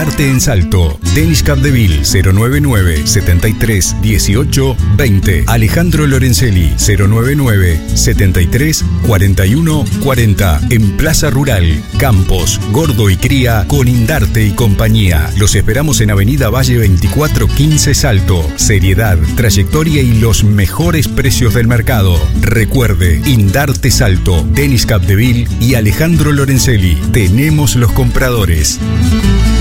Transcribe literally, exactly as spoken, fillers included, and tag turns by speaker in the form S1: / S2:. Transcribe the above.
S1: Indarte en Salto. Denis Capdeville cero nueve nueve, setenta y tres, dieciocho, veinte. Alejandro Lorenzelli cero nueve nueve, setenta y tres, cuarenta y uno, cuarenta. En Plaza Rural, Campos, Gordo y Cría con Indarte y compañía. Los esperamos en Avenida Valle veinticuatro quince Salto. Seriedad, trayectoria y los mejores precios del mercado. Recuerde, Indarte Salto, Denis Capdeville y Alejandro Lorenzelli. Tenemos los compradores.